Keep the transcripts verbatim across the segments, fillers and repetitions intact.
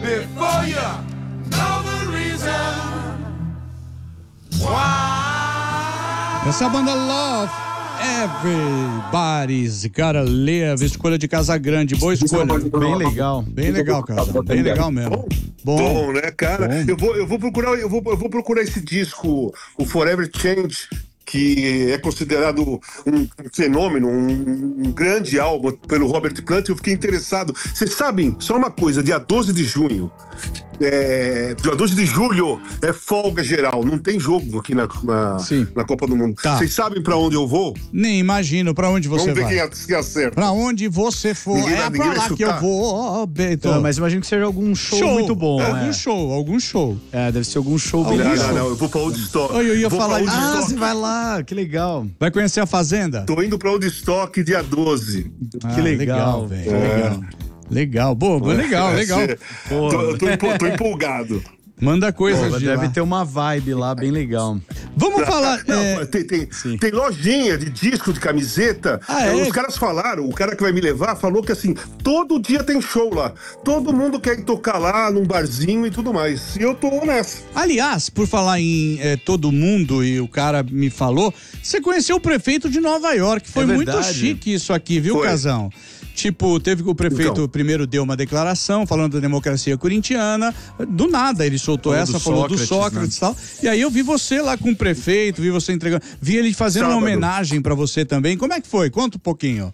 before you know the reason why. Essa banda Love, Everybody's Gotta Live, escolha de Casagrande, boa escolha. Bem legal. Bem legal, cara. Bem legal mesmo. Bom, Bom, né, cara? Bom. Eu vou, eu vou procurar, eu vou, eu vou procurar esse disco, o Forever Change, que é considerado um, um fenômeno, um, um grande álbum pelo Robert Plant. Eu fiquei interessado. Vocês sabem, só uma coisa, dia doze de junho, é, dia doze de julho é folga geral, não tem jogo aqui na, na, na Copa do Mundo. Tá. Vocês sabem pra onde eu vou? Nem imagino pra onde você Vamos ver vai. quem, quem acerta. Pra onde você for, Ninguém é vai- pra ninguém vai lá que eu chutar. vou, Beto. Então, mas imagino que seja algum show, Show. muito bom, Algum né? show, algum show. É, deve ser algum show bem Não, legal. não, não, eu vou pra Woodstock. Oi, eu ia Vou falar pra isso. Ah, Woodstock. você vai lá, que legal. Vai conhecer a Fazenda? Tô indo pra Woodstock dia doze. Ah, que legal. velho. É. Legal. Legal, boa, legal, legal. Tô, eu tô, empo- tô empolgado. Manda coisas Pô, de deve lá. ter uma vibe lá bem legal. Vamos falar... Não, é, tem, tem, tem lojinha de disco, de camiseta. Ah, é? Os caras falaram, o cara que vai me levar falou que assim, todo dia tem show lá. Todo mundo quer ir tocar lá num barzinho e tudo mais. E eu tô nessa. Aliás, por falar em é, todo mundo, e o cara me falou, você conheceu o prefeito de Nova York. Foi É muito verdade. chique isso aqui, viu, Foi. Casão? Tipo, teve que o prefeito Então. primeiro deu uma declaração falando da democracia corintiana, do nada ele soltou Falou essa, do falou do Sócrates, Sócrates e tal, e aí eu vi você lá com o prefeito, vi você entregando, vi ele fazendo uma Sábado. homenagem pra você também. Como é que foi? Conta um pouquinho.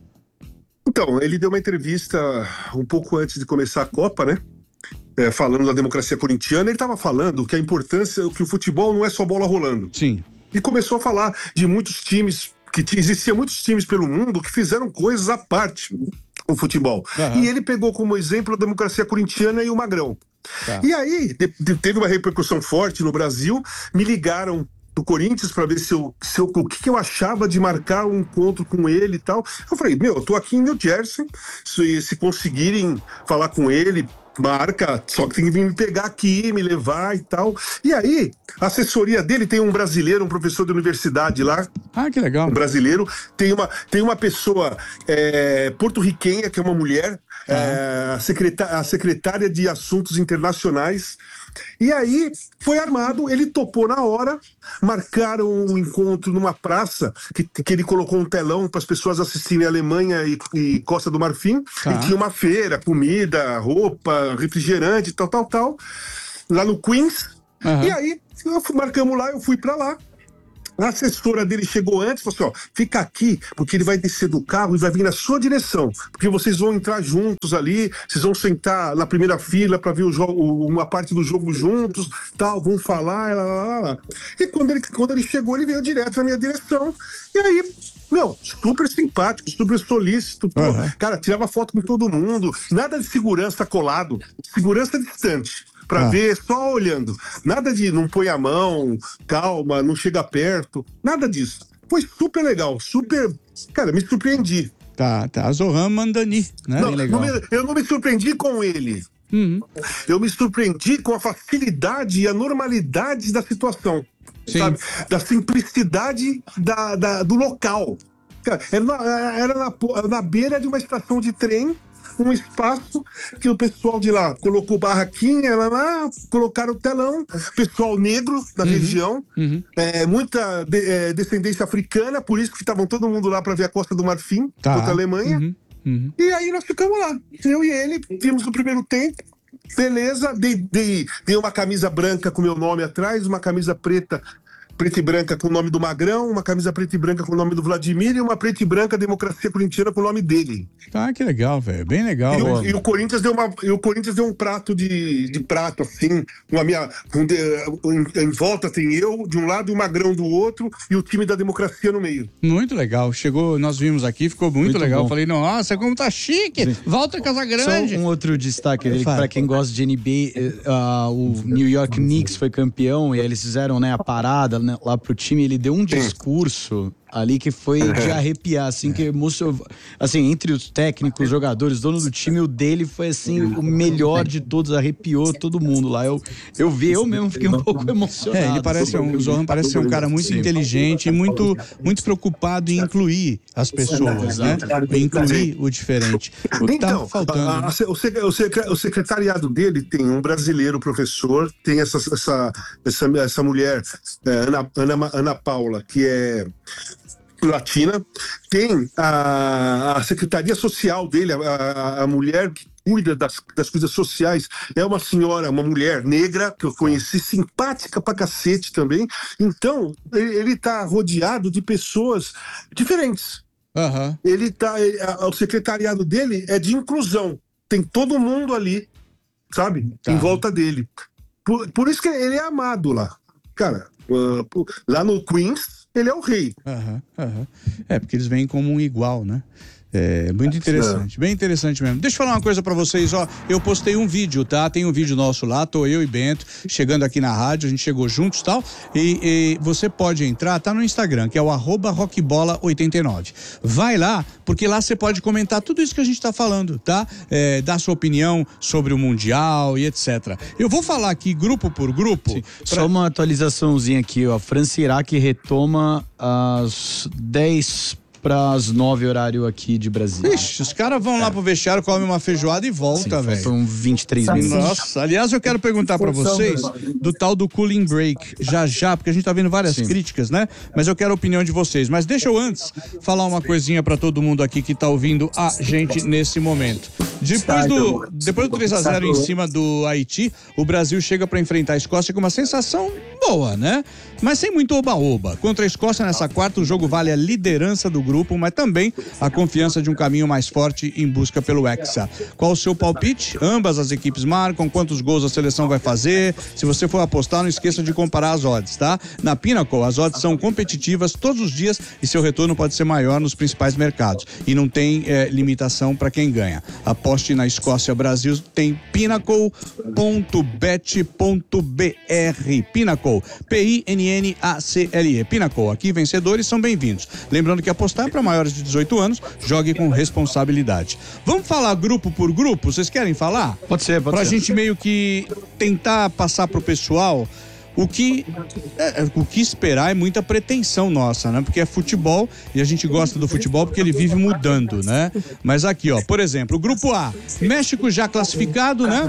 Então, ele deu uma entrevista um pouco antes de começar a Copa, né? É, falando da democracia corintiana. Ele tava falando que a importância, que o futebol não é só bola rolando. Sim. E começou a falar de muitos times, que t- existiam muitos times pelo mundo que fizeram coisas à parte o futebol. Aham. E ele pegou como exemplo a democracia corintiana e o Magrão. Tá. E aí, de- de- teve uma repercussão forte no Brasil, me ligaram do Corinthians para ver se eu, se eu, o que, que eu achava de marcar um encontro com ele e tal. Eu falei, meu, eu tô aqui em New Jersey, se, se conseguirem falar com ele, marca, só que tem que vir me pegar aqui, me levar e tal. E aí, a assessoria dele tem um brasileiro, um professor de universidade lá, Ah, que legal. um brasileiro, tem uma, tem uma pessoa é, porto-riquenha, que é uma mulher, é, a, secretária, a secretária de Assuntos Internacionais. E aí foi armado, ele topou na hora, marcaram um encontro numa praça, que, que ele colocou um telão para as pessoas assistirem Alemanha e, e Costa do Marfim, Tá. e tinha uma feira, comida, roupa, refrigerante, tal, tal, tal, lá no Queens. Aham. E aí, eu fui- marcamos lá, eu fui para lá. A assessora dele chegou antes e falou assim, ó, fica aqui, porque ele vai descer do carro e vai vir na sua direção, porque vocês vão entrar juntos ali, vocês vão sentar na primeira fila para ver o jogo, uma parte do jogo juntos, tal, vão falar, lá, lá, lá, lá. E quando ele, quando ele chegou, ele veio direto na minha direção, e aí, meu, super simpático, super solícito, pô, Uhum. cara, tirava foto com todo mundo, nada de segurança colado, segurança distante. Pra Ah. ver, só olhando. Nada de não põe a mão, calma, não chega perto. Nada disso. Foi super legal, super. Cara, me surpreendi. Tá, tá. Zohan Mandani, né? Não, Bem legal. não me- eu não me surpreendi com ele. Uhum. Eu me surpreendi com a facilidade e a normalidade da situação. Sim. Sabe? Da simplicidade da, da- do local. Cara, era, na, era na, po- na beira de uma estação de trem, um espaço que o pessoal de lá colocou barraquinha, lá, lá colocaram telão, pessoal negro da região, Uhum. é, muita de- é, descendência africana, por isso que estavam todo mundo lá para ver a Costa do Marfim, Tá. contra a Alemanha. Uhum. Uhum. E aí nós ficamos lá, eu e ele, vimos o primeiro tempo, beleza, dei, dei, dei uma camisa branca com meu nome atrás, uma camisa preta, preta e branca com o nome do Magrão, uma camisa preta e branca com o nome do Vladimir e uma preta e branca Democracia Corintiana com o nome dele. Tá, que legal, velho. Bem legal. E o, Boa. e o Corinthians deu uma, e o Corinthians deu um prato de, de prato assim, com a minha, com de- em, em volta tem eu de um lado e o Magrão do outro e o time da Democracia no meio. Muito legal. Chegou, nós vimos aqui, ficou muito, Muito legal. bom. Falei, nossa, como tá chique. Walter Casagrande. Só um outro destaque dele, que Fala. pra quem gosta de N B A, eh, ah, o New York Knicks foi campeão e aí eles fizeram, né, a parada, né, lá pro time, ele deu um discurso ali que foi de arrepiar, assim, que emocionou. Assim, entre os técnicos, os jogadores, dono do time, o dele foi, assim, o melhor de todos, arrepiou todo mundo lá. Eu, eu vi, eu mesmo fiquei um pouco emocionado. É, ele parece um, o Zohan parece ser um cara muito Sim. inteligente e muito, muito preocupado em incluir as pessoas, né? Em incluir o diferente. O que tá Então, faltando. a- a- né? o, sec- o sec- o secretariado dele tem um brasileiro professor, tem essa, essa, essa, essa mulher, é, Ana, Ana, Ana Paula, que é latina, tem a, a secretaria social dele, a, a, a mulher que cuida das, das coisas sociais, é uma senhora, uma mulher negra, que eu conheci, simpática pra cacete também. Então, ele, ele tá rodeado de pessoas diferentes. Aham. Ele tá, ele- a- o secretariado dele é de inclusão. Tem todo mundo ali, sabe? Tá. Em volta dele. Por, por isso que ele é amado lá. Cara, ah, pô, lá no Queens, ele é o rei. Aham, aham. É, porque eles vêm como um igual, né? É muito interessante, bem interessante mesmo. Deixa eu falar uma coisa pra vocês, ó. Eu postei um vídeo, tá? Tem um vídeo nosso lá, tô eu e Bento chegando aqui na rádio, a gente chegou juntos e tal. E, e você pode entrar, tá no Instagram, que é o arroba rockbola oitenta e nove. Vai lá, porque lá você pode comentar tudo isso que a gente tá falando, tá? É, dar sua opinião sobre o Mundial e etcétera. Eu vou falar aqui grupo por grupo. pra- Só uma atualizaçãozinha aqui, ó. França e Iraque retoma às dez para as nove horário aqui de Brasília. Ixi, os caras vão lá pro vestiário, comem uma feijoada e volta, velho. Faltam vinte e três minutos. Nossa, aliás, eu quero perguntar pra vocês do tal do cooling break, já já, porque a gente tá vendo várias Sim. críticas, né? Mas eu quero a opinião de vocês. Mas deixa eu antes falar uma coisinha pra todo mundo aqui que tá ouvindo a gente nesse momento. Depois do, depois do três a zero em cima do Haiti, o Brasil chega pra enfrentar a Escócia com uma sensação boa, né? Mas sem muito oba-oba. Contra a Escócia nessa quarta, o jogo vale a liderança do grupo, mas também a confiança de um caminho mais forte em busca pelo Hexa. Qual o seu palpite? Ambas as equipes marcam, quantos gols a seleção vai fazer? Se você for apostar, não esqueça de comparar as odds, tá? Na Pinnacle, as odds são competitivas todos os dias e seu retorno pode ser maior nos principais mercados. E não tem eh, limitação para quem ganha. Aposte na Escócia Brasil, tem pinnacle ponto bet ponto b r. Pinnacle, P I N N A C L E. Pinnacle, aqui vencedores são bem-vindos. Lembrando que apostar é para maiores de dezoito anos, jogue com responsabilidade. Vamos falar grupo por grupo? Vocês querem falar? Pode ser, pode Pra ser. gente meio que tentar passar pro pessoal o que, é, o que esperar é muita pretensão nossa, né? Porque é futebol e a gente gosta do futebol porque ele vive mudando, né? Mas aqui, ó, por exemplo, o grupo A, México já classificado, né?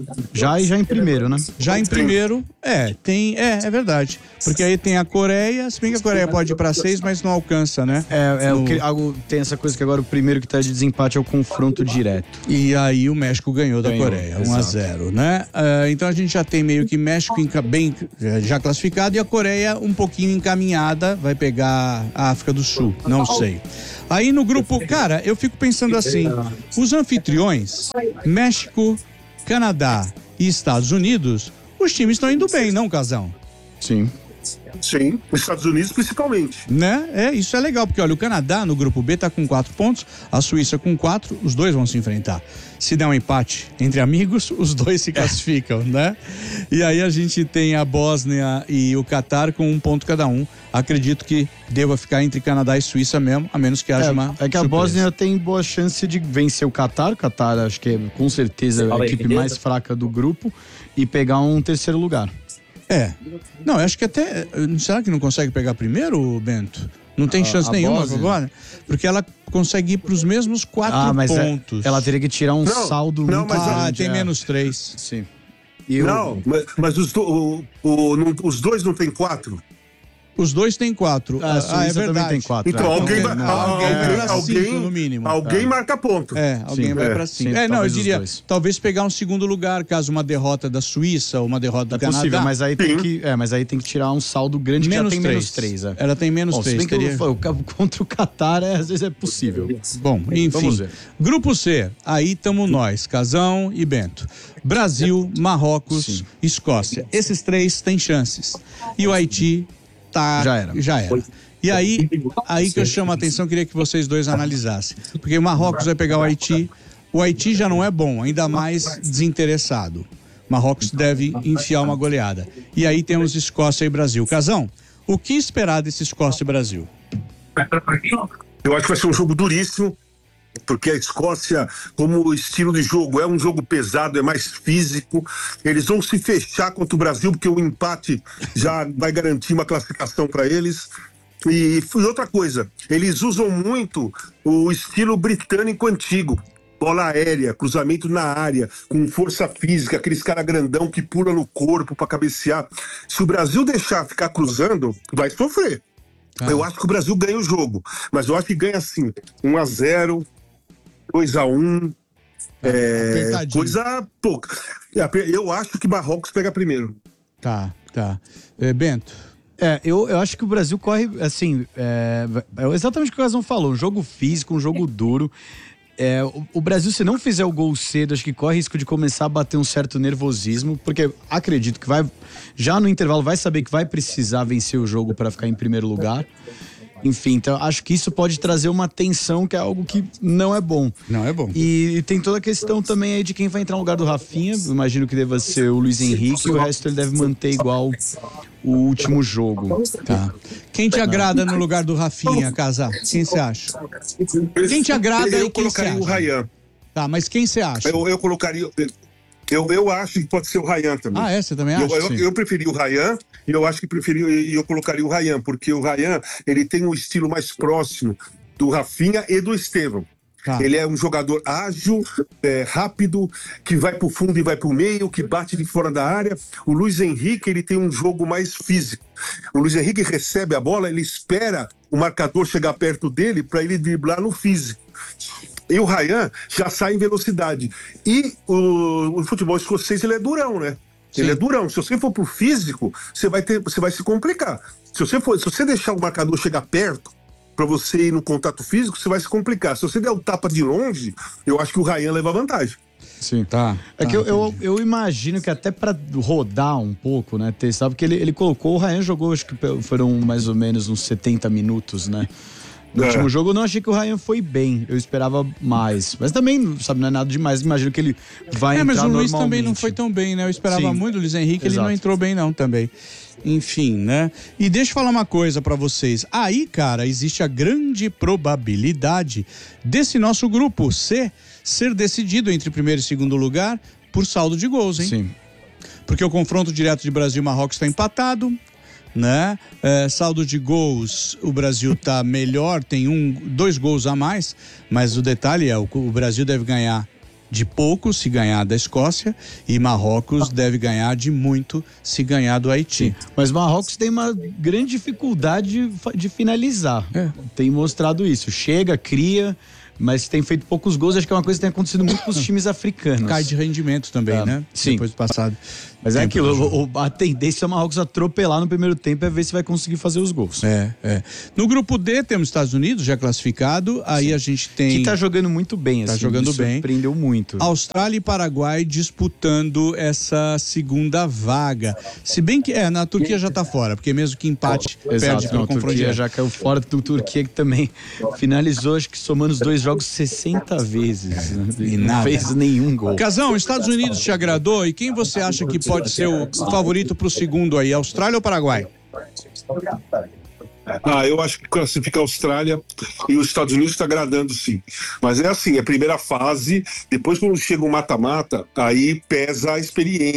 Já e já em primeiro, né? Já em primeiro, é, tem, é, é verdade. Porque aí tem a Coreia, se bem que a Coreia pode ir pra seis, mas não alcança, né? É, é No- o que, algo, tem essa coisa que agora o primeiro que tá de desempate é o confronto direto. E aí o México ganhou da Ganhou, Coreia, um a exato. zero, né? Ah, então a gente já tem meio que México enca- bem eh, já classificado e a Coreia um pouquinho encaminhada, vai pegar a África do Sul, não sei. Aí no grupo, cara, eu fico pensando assim, os anfitriões, México, Canadá e Estados Unidos, os times estão indo bem, não, Casão? Sim. Sim, os Estados Unidos principalmente. Né? É, isso é legal, porque olha, o Canadá no grupo B tá com quatro pontos, a Suíça com quatro, os dois vão se enfrentar. Se der um empate entre amigos, os dois se classificam, né? E aí a gente tem a Bósnia e o Catar com um ponto cada um. Acredito que deva ficar entre Canadá e Suíça mesmo, a menos que haja uma É, é que a surpresa. Bósnia tem boa chance de vencer o Catar. O Catar, acho que é com certeza a equipe mais fraca do grupo e pegar um terceiro lugar. É. Não, eu acho que até. Será que não consegue pegar primeiro, Bento? Não tem A- chance a nenhuma Bósnia? agora? Porque ela consegue ir pros mesmos quatro Ah, mas é- pontos. ela teria que tirar um Não, saldo não, muito mas Ah, grande, tem é. menos três. Sim. E o- Não, mas, mas os, do- o, o- não- os dois não tem quatro? Os dois têm quatro. Ah, a Suíça também tem quatro. Então, é. alguém, Não, vai- não, alguém, alguém vai pra alguém, cinco, no mínimo. alguém marca ponto. É, alguém Sim, vai é, pra cima. sim, É, não, eu talvez os diria, dois. talvez pegar um segundo lugar, caso uma derrota da Suíça ou uma derrota do É Canadá. possível, mas aí tem Sim. que, é, mas aí tem que tirar um saldo grande menos que já tem três. menos três. É. Ela tem menos Bom, se três. bem que teria- o, o, contra o Catar é, às vezes é possível. Bom, enfim. Vamos ver. Grupo C, aí estamos nós, Casão e Bento. Brasil, Marrocos, Sim. Escócia. Esses três têm chances. E o Haiti tá. Já era. Já era. E aí, aí que eu chamo a atenção, queria que vocês dois analisassem. Porque o Marrocos vai pegar o Haiti. O Haiti já não é bom, ainda mais desinteressado. Marrocos deve enfiar uma goleada. E aí temos Escócia e Brasil. Casão, o que esperar desse Escócia e Brasil? Eu acho que vai ser um jogo duríssimo, porque a Escócia, como estilo de jogo, é um jogo pesado, é mais físico. Eles vão se fechar contra o Brasil, porque o empate já vai garantir uma classificação para eles. E, e outra coisa, eles usam muito o estilo britânico antigo. Bola aérea, cruzamento na área, com força física, aqueles cara grandão que pula no corpo para cabecear. Se o Brasil deixar ficar cruzando, vai sofrer. Ah. Eu acho que o Brasil ganha o jogo, mas eu acho que ganha assim, um a zero, dois a um, é, coisa pouca. Eu acho que Marrocos pega primeiro. Tá, tá. É, Bento? É, eu, eu acho que o Brasil corre, assim, é, é exatamente o que o Gazão falou, um jogo físico, um jogo duro. É, o, o Brasil, se não fizer o gol cedo, acho que corre risco de começar a bater um certo nervosismo, porque acredito que vai, já no intervalo vai saber que vai precisar vencer o jogo para ficar em primeiro lugar. Enfim, então acho que isso pode trazer uma tensão que é algo que não é bom. Não é bom. E, e tem toda a questão também aí de quem vai entrar no lugar do Rafinha. Imagino que deva ser o Luiz Henrique, e o resto ele deve manter igual o último jogo. Tá. Quem te agrada no lugar do Rafinha, Casar? Quem você acha? Quem te agrada eu e quem você acha? Eu colocaria o Ryan. Tá, mas quem você acha? Eu, eu colocaria... Eu, eu acho que pode ser o Ryan também. Ah, é? Você também acha? Eu, eu, eu preferi o Ryan e eu acho que preferi, e eu colocaria o Ryan, porque o Ryan, ele tem um estilo mais próximo do Rafinha e do Estevão. Tá. Ele é um jogador ágil, é, rápido, que vai pro fundo e vai pro meio, que bate de fora da área. O Luiz Henrique, ele tem um jogo mais físico. O Luiz Henrique recebe a bola, ele espera o marcador chegar perto dele para ele driblar no físico. E o Ryan já sai em velocidade. E o, o futebol escocês, ele é durão, né? Sim. Ele é durão. Se você for pro físico, você vai, ter, você vai se complicar. Se você, for, se você deixar o marcador chegar perto, para você ir no contato físico, você vai se complicar. Se você der o tapa de longe, eu acho que o Ryan leva vantagem. Sim, tá. É tá, que eu, eu, eu imagino que até para rodar um pouco, né, testar, porque ele, ele colocou, o Ryan jogou, acho que foram mais ou menos uns setenta minutos, né? No é. último jogo eu não achei que o Ryan foi bem, eu esperava mais. Mas também, sabe, não é nada demais, imagino que ele vai é, entrar normalmente. É, mas o Luiz também não foi tão bem, né? Eu esperava Sim. muito, o Luiz Henrique, Exato. Ele não entrou bem não também. Enfim, né? E deixa eu falar uma coisa pra vocês. Aí, cara, existe a grande probabilidade desse nosso grupo C ser decidido entre primeiro e segundo lugar por saldo de gols, hein? Sim. Porque o confronto direto de Brasil e Marrocos está empatado, né? É, saldo de gols, o Brasil tá melhor, tem um, dois gols a mais, mas o detalhe é, o, o Brasil deve ganhar de pouco se ganhar da Escócia e Marrocos deve ganhar de muito se ganhar do Haiti. Sim. Mas Marrocos tem uma grande dificuldade de, de finalizar. É. Tem mostrado isso. Chega, cria, mas tem feito poucos gols. Acho que é uma coisa que tem acontecido muito com os times africanos. Cai de rendimento também, tá. né? Sim. Depois do passado. Mas é aquilo, o, a tendência é o Marrocos atropelar no primeiro tempo é ver se vai conseguir fazer os gols. É, é. No grupo D temos Estados Unidos já classificado, aí Sim. a gente tem... Que tá jogando muito bem, tá assim. jogando me bem. Surpreendeu muito. Austrália e Paraguai disputando essa segunda vaga. Se bem que, é, na Turquia já tá fora, porque mesmo que empate, oh, perde exato, pelo confronto. A Turquia já caiu fora do Turquia, que também finalizou, acho que somando os dois jogos sessenta vezes. Né? E não fez nenhum gol. Casão, Estados Unidos te agradou? E quem você acha que pode ser o favorito pro segundo aí, Austrália ou Paraguai? Ah, eu acho que classifica a Austrália e os Estados Unidos está agradando, sim. Mas é assim, é a primeira fase, depois quando chega o mata-mata, aí pesa a experiência.